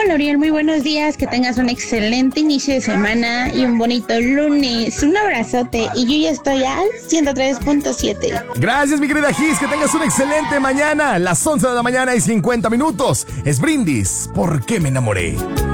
Hola, Uriel, muy buenos días. Que tengas un excelente inicio de semana y un bonito lunes. Un abrazote. Y yo ya estoy al 103.7. Gracias, mi querida Gis. Que tengas una excelente mañana. Las 11 de la mañana y 50 minutos. Es Brindis. ¿Por qué me enamoré?